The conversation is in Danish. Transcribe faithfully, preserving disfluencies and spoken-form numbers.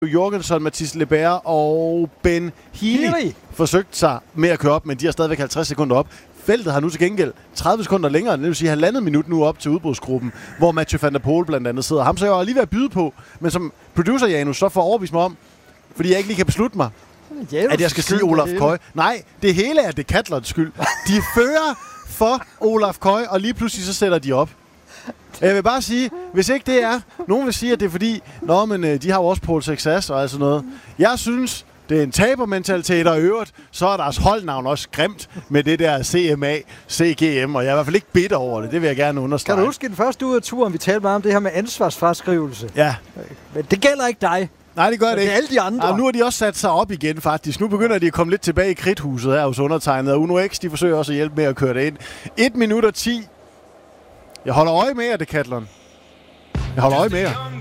Jorgensen, Mathis Lebert og Ben Healy forsøgt sig med at køre op, men de har stadigvæk halvtreds sekunder op. Feltet har nu til gengæld tredive sekunder længere, det vil sige halvandet minut nu op til udbrudsgruppen, hvor Mathieu van der Poel blandt andet sidder. Ham så jeg lige ved at byde på, men som producer Janus så får overbevist mig om, fordi jeg ikke lige kan beslutte mig, Janus at jeg skal sige Olaf Koy. Nej, det hele er Decathlons skyld. De fører for Olaf Koy, og lige pludselig så sætter de op. Jeg vil bare sige, hvis ikke det er, nogen vil sige, at det er fordi, nå, men de har jo også Paul Sexas og altså noget. Jeg synes, det er en tabermentalitet, og i øvrigt, så er deres holdnavn også grimt med det der C M A, C G M, og jeg er i hvert fald ikke bitter over det. Det vil jeg gerne understrege. Kan du huske den første uge af turen, vi talte meget om det her med ansvarsfraskrivelse? Ja. Men det gælder ikke dig. Nej, det gør det ikke. Det er alle de andre. Ja, nu har de også sat sig op igen, faktisk. Nu begynder de at komme lidt tilbage i kridthuset her hos undertegnet, og Uno X, de forsøger også at hjælpe med at køre det ind. et minut og ti. Jeg holder øje med jer, Decathlon. Jeg holder øje med jer.